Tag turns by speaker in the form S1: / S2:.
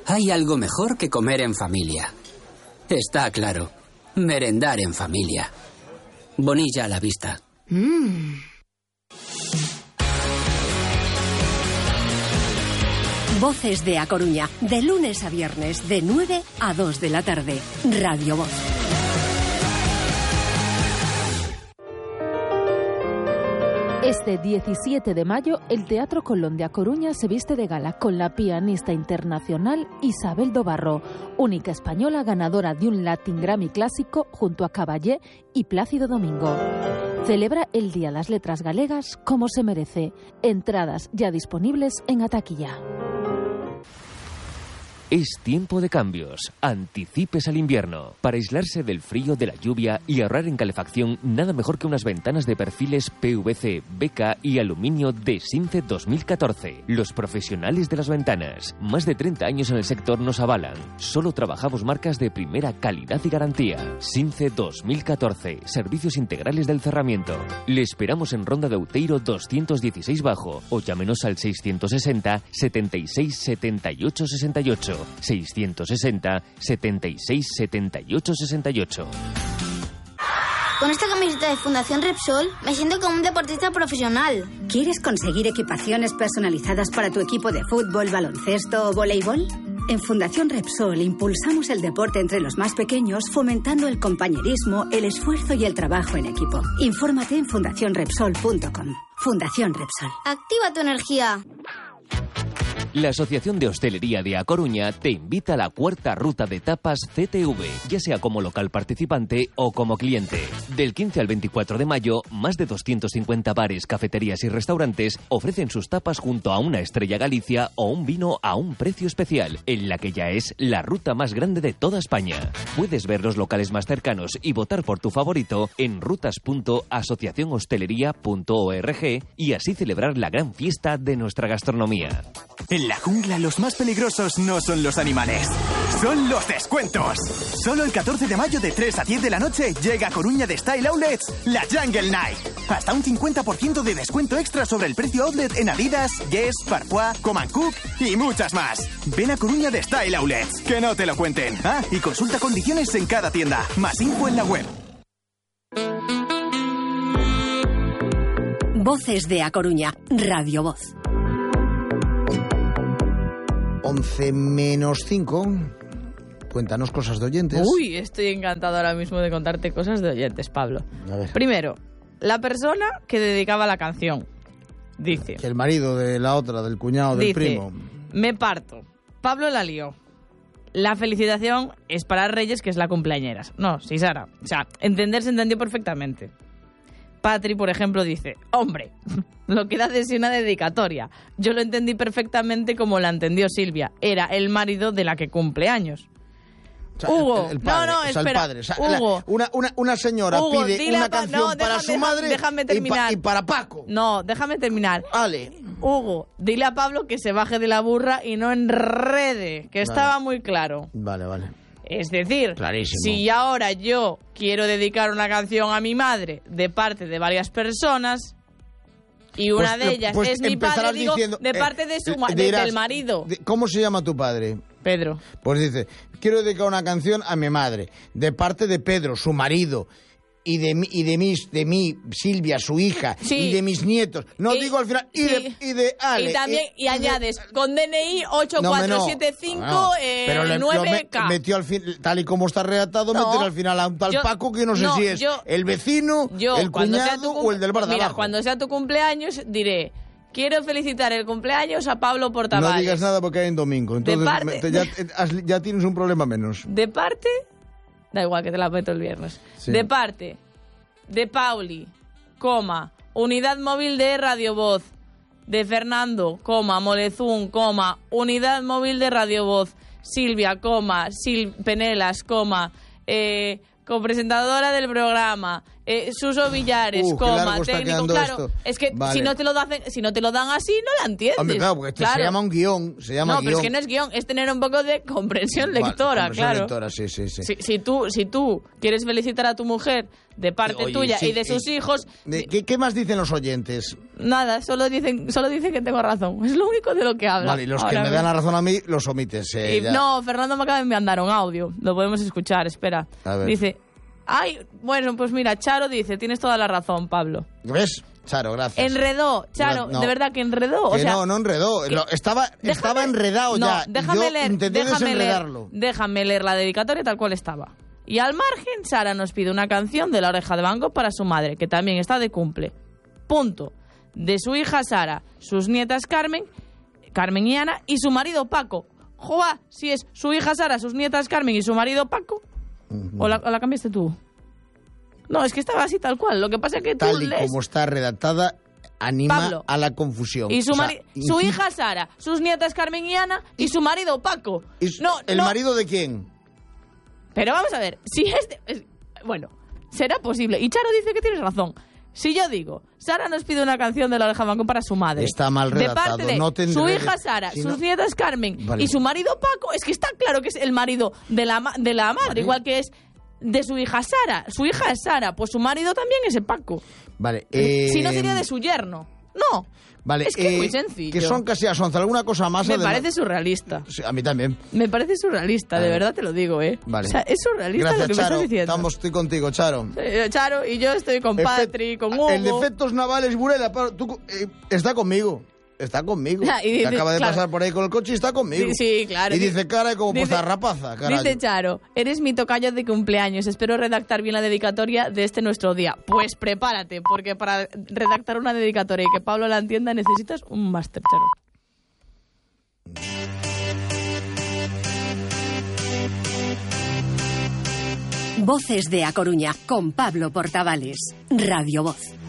S1: Hay algo mejor que comer en familia. Está claro. Merendar en familia. Bonilla a la vista.
S2: Voces de A Coruña, de lunes a viernes, de 9 a 2 de la tarde. Radio Voz.
S3: Este 17 de mayo, el Teatro Colón de A Coruña se viste de gala con la pianista internacional Isabel do Barro, única española ganadora de un Latin Grammy clásico junto a Caballé y Plácido Domingo. Celebra el Día de las Letras Galegas como se merece. Entradas ya disponibles en A Taquilla.
S4: Es tiempo de cambios. Anticipes al invierno. Para aislarse del frío, de la lluvia y ahorrar en calefacción, nada mejor que unas ventanas de perfiles PVC, BK y aluminio de Since 2014. Los profesionales de las ventanas. Más de 30 años en el sector nos avalan. Solo trabajamos marcas de primera calidad y garantía. Since 2014. Servicios integrales del cerramiento. Le esperamos en Ronda de Outeiro 216 Bajo o llámenos al 660 76 78 68. 660 76 78 68.
S5: Con esta camiseta de Fundación Repsol me siento como un deportista profesional.
S6: ¿Quieres conseguir equipaciones personalizadas para tu equipo de fútbol, baloncesto o voleibol? En Fundación Repsol impulsamos el deporte entre los más pequeños, fomentando el compañerismo, el esfuerzo y el trabajo en equipo. Infórmate en fundacionrepsol.com. Fundación Repsol.
S5: Activa tu energía.
S4: La Asociación de Hostelería de A Coruña te invita a la cuarta ruta de tapas CTV, ya sea como local participante o como cliente. Del 15 al 24 de mayo, más de 250 bares, cafeterías y restaurantes ofrecen sus tapas junto a una Estrella Galicia o un vino a un precio especial, en la que ya es la ruta más grande de toda España. Puedes ver los locales más cercanos y votar por tu favorito en rutas.asociacionhostelería.org y así celebrar la gran fiesta de nuestra gastronomía.
S7: En la jungla los más peligrosos no son los animales, son los descuentos. Solo el 14 de mayo de 3 a 10 de la noche llega a Coruña de Style Outlets la Jungle Night. Hasta un 50% de descuento extra sobre el precio outlet en Adidas, Guess, Parfois, Coman Cook y muchas más. Ven a Coruña de Style Outlets, que no te lo cuenten. Y consulta condiciones en cada tienda. Más info en la web.
S2: Voces de A Coruña, Radio Voz.
S8: 11 menos 5. Cuéntanos cosas de oyentes.
S9: Uy, estoy encantado ahora mismo de contarte cosas de oyentes, Pablo.
S8: A ver.
S9: Primero, la persona que dedicaba la canción dice...
S8: Que el marido de la otra, del cuñado, del primo.
S9: Me parto. Pablo la lió. La felicitación es para Reyes, que es la cumpleañeras. No, sí, Sara. O sea, entender se entendió perfectamente. Patri, por ejemplo, dice, hombre, lo que da de sí una dedicatoria. Yo lo entendí perfectamente como la entendió Silvia. Era el marido de la que cumple años.
S8: O sea,
S9: Hugo,
S8: el padre,
S9: no,
S8: o sea,
S9: espera.
S8: El padre. O sea,
S9: Hugo,
S8: una señora
S9: Hugo,
S8: pide una canción para su madre
S9: déjame terminar.
S8: y para Paco.
S9: No, déjame terminar.
S8: Vale.
S9: Hugo, dile a Pablo que se baje de la burra y no enrede, que estaba muy claro.
S8: Vale.
S9: Es decir,
S8: clarísimo.
S9: Si ahora yo quiero dedicar una canción a mi madre de parte de varias personas y una de ellas es mi padre, digo,
S8: diciendo,
S9: de parte de
S8: dirás,
S9: del marido.
S8: ¿Cómo se llama tu padre?
S9: Pedro.
S8: Pues dice, quiero dedicar una canción a mi madre, de parte de Pedro, su marido, y de mí, Silvia, su hija, y de mis nietos. No digo al final, y de Ale.
S9: Y también, y añades, con DNI 8475
S8: pero
S9: 9K.
S8: Metió al fin, tal y como está redactado, meter al final a un tal Paco que no sé si es el vecino, el cuñado o el del bar de abajo.
S9: Mira, cuando sea tu cumpleaños, diré... Quiero felicitar el cumpleaños a Pablo Portavales.
S8: No digas nada porque hay en domingo. Entonces ya tienes un problema menos.
S9: De parte... Da igual que te la meto el viernes. Sí. De parte de Pauli, unidad móvil de Radio Voz. De Fernando, Molezún, unidad móvil de Radio Voz. Silvia, Penelas, copresentadora del programa. Suso Villares, técnico, claro, esto. Es que vale. si no te lo dan así, no la entiendes.
S8: Hombre, claro, porque se llama un guión,
S9: No, pero es que no es guión, es tener un poco de comprensión lectora, claro.
S8: Lectora, sí.
S9: Si tú quieres felicitar a tu mujer de parte tuya y de sus hijos...
S8: ¿Qué más dicen los oyentes?
S9: Nada, solo dicen que tengo razón. Es lo único de lo que hablan.
S8: Vale, y los que me dan la razón a mí, los omites.
S9: No, Fernando me acaba de mandar un audio. Lo podemos escuchar, espera. Dice... Ay, bueno, pues mira, Charo dice, tienes toda la razón, Pablo.
S8: ¿Ves? Charo, gracias.
S9: Enredó, Charo, no. De verdad que enredó.
S8: Que no enredó. Estaba enredado ya.
S9: Déjame leer la dedicatoria tal cual estaba. Y al margen, Sara nos pide una canción de La Oreja de Van Gogh para su madre, que también está de cumple. Punto. De su hija Sara, sus nietas Carmen y Ana, y su marido Paco. Joa, si es su hija Sara, sus nietas Carmen y su marido Paco... ¿O la cambiaste tú? No, es que estaba así tal cual. Lo que pasa es que
S8: tal y como está redactada, anima Pablo, a la confusión.
S9: Y su hija Sara, sus nietas Carmen y Ana y su marido Paco.
S8: ¿El marido de quién?
S9: Pero vamos a ver, si bueno, será posible. Y Charo dice que tienes razón. Si yo digo, Sara nos pide una canción de La Oreja de Van Gogh para su madre.
S8: Está mal redactado.
S9: De parte de su hija Sara, sus nietas Carmen y su marido Paco, es que está claro que es el marido de la madre, igual que es de su hija Sara. Su hija es Sara, pues su marido también es el Paco.
S8: Vale.
S9: Si no sería de su yerno. No.
S8: Vale,
S9: es que es muy sencillo.
S8: Que son casi a Sonza. ¿Alguna cosa más?
S9: Me parece surrealista.
S8: Sí, a mí también.
S9: Me parece surrealista, de verdad te lo digo,
S8: Vale.
S9: O sea, es surrealista.
S8: Gracias,
S9: lo que
S8: Charo.
S9: me estás diciendo.
S8: Estoy contigo, Charo.
S9: Charo, y yo estoy con Patri, con Hugo.
S8: El de efectos navales, Burela, está conmigo. Está conmigo. Acaba de pasar por ahí con el coche y está conmigo.
S9: Sí, claro.
S8: Y dice cara como por zarrapaza, carajo.
S9: Dice Charo, eres mi tocayo de cumpleaños. Espero redactar bien la dedicatoria de este nuestro día. Pues prepárate, porque para redactar una dedicatoria y que Pablo la entienda necesitas un máster, Charo.
S2: Voces de A Coruña, con Pablo Portavales. Radio Voz.